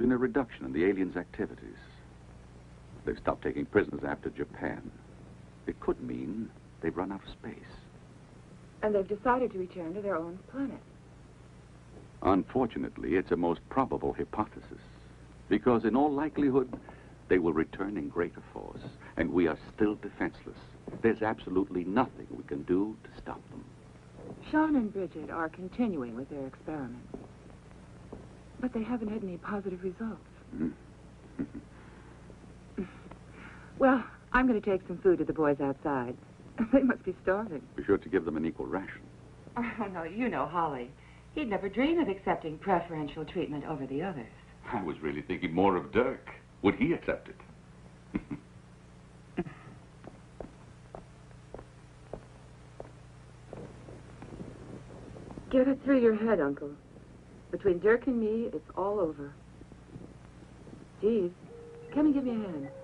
been a reduction in the aliens' activities. They've stopped taking prisoners after Japan. It could mean they've run out of space. And they've decided to return to their own planet. Unfortunately, it's a most probable hypothesis. Because in all likelihood, they will return in greater force. And we are still defenseless. There's absolutely nothing we can do to stop them. Sean and Bridget are continuing with their experiments. But they haven't had any positive results. Well, I'm going to take some food to the boys outside. They must be starving. Be sure to give them an equal ration. Oh, no, you know Holly. He'd never dream of accepting preferential treatment over the others. I was really thinking more of Dirk. Would he accept it? Get it through your head, Uncle. Between Dirk and me, it's all over. Jeeves, come and give me a hand.